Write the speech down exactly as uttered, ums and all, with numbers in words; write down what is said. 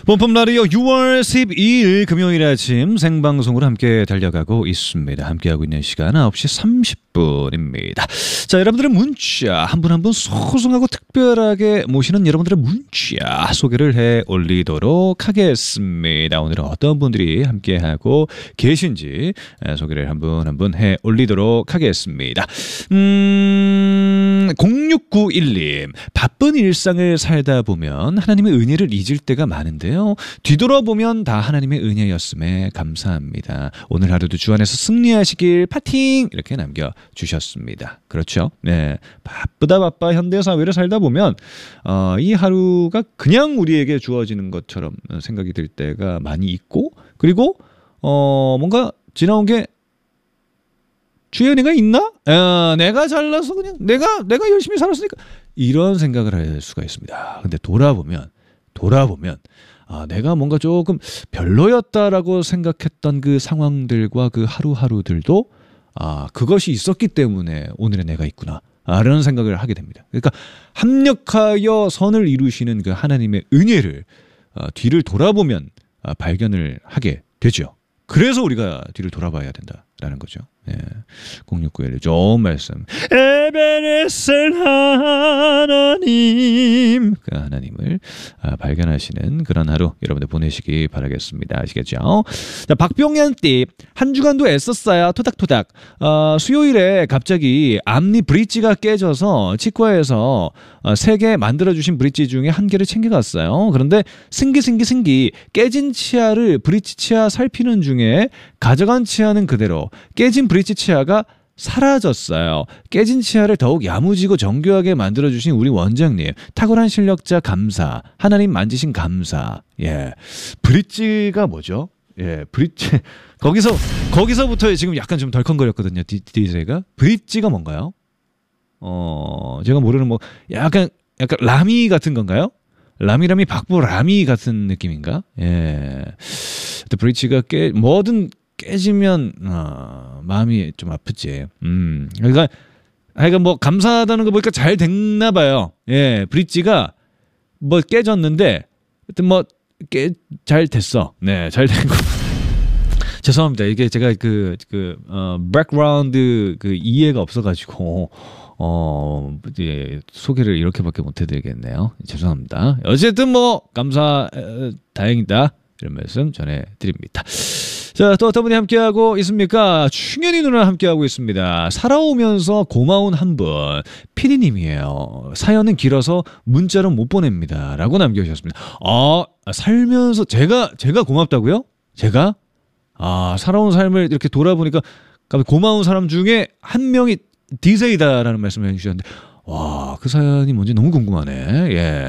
본품 라디오 유월 십이일 금요일 아침 생방송으로 함께 달려가고 있습니다. 함께하고 있는 시간 아홉 시 삼십 분입니다. 자, 여러분들의 문자 한 분 한 분 소중하고 특별하게 모시는 여러분들의 문자 소개를 해 올리도록 하겠습니다. 오늘은 어떤 분들이 함께하고 계신지 소개를 한 분 한 분 해 올리도록 하겠습니다. 음, 공육구일님 바쁜 일상을 살다 보면 하나님의 은혜를 잊을 때가 많은데요. 뒤돌아보면 다 하나님의 은혜였음에 감사합니다. 오늘 하루도 주 안에서 승리하시길 파팅! 이렇게 남겨주셨습니다. 그렇죠? 네, 바쁘다 바빠 현대사회를 살다 보면 어, 이 하루가 그냥 우리에게 주어지는 것처럼 생각이 들 때가 많이 있고, 그리고 어, 뭔가 지나온 게 주의 은혜가 있나? 아, 내가 잘나서 그냥 내가 내가 열심히 살았으니까 이런 생각을 할 수가 있습니다. 근데 돌아보면 돌아보면 아, 내가 뭔가 조금 별로였다라고 생각했던 그 상황들과 그 하루하루들도 아, 그것이 있었기 때문에 오늘의 내가 있구나 아, 라는 생각을 하게 됩니다. 그러니까 합력하여 선을 이루시는 그 하나님의 은혜를 아, 뒤를 돌아보면 아, 발견을 하게 되죠. 그래서 우리가 뒤를 돌아봐야 된다라는 거죠. 예. 공육구일 좋은 말씀. 에베네셀 하나님, 그 하나님을 아, 발견하시는 그런 하루 여러분들 보내시기 바라겠습니다. 아시겠죠? 자, 박병현띠 한 주간도 애썼어요. 토닥토닥. 어, 수요일에 갑자기 앞니 브릿지가 깨져서 치과에서 어, 세 개 만들어주신 브릿지 중에 한 개를 챙겨갔어요. 그런데 승기 승기 승기 깨진 치아를 브릿지 치아 살피는 중에 가져간 치아는 그대로, 깨진 브릿지 치아가 사라졌어요. 깨진 치아를 더욱 야무지고 정교하게 만들어주신 우리 원장님, 탁월한 실력자 감사, 하나님 만지신 감사. 예, 브릿지가 뭐죠? 예, 브릿지 거기서 거기서부터 지금 약간 좀 덜컹거렸거든요. 디, 디제이가 브릿지가 뭔가요? 어, 제가 모르는 뭐 약간 약간 라미 같은 건가요? 라미라미 박보 라미 같은 느낌인가? 예, 브릿지가 깨 뭐든 깨지면 어, 마음이 좀 아프지. 음, 그러니까 하여간 뭐 감사하다는 거 보니까 잘 됐나 봐요. 예, 브릿지가 뭐 깨졌는데 하여튼 뭐 깨 잘 됐어. 네, 잘 된 거. 죄송합니다. 이게 제가 그 그 어 백그라운드 그 이해가 없어가지고 어 예, 소개를 이렇게밖에 못 해드리겠네요. 죄송합니다. 어쨌든 뭐 감사 어, 다행이다 이런 말씀 전해드립니다. 자, 또 어떤 분이 함께하고 있습니까? 충현이 누나 함께하고 있습니다. 살아오면서 고마운 한 분, 피디님이에요. 사연은 길어서 문자로 못 보냅니다. 라고 남겨주셨습니다. 아, 살면서 제가 제가 고맙다고요? 제가? 아, 살아온 삶을 이렇게 돌아보니까 고마운 사람 중에 한 명이 디제이다라는 말씀을 해주셨는데, 와, 그 사연이 뭔지 너무 궁금하네. 예.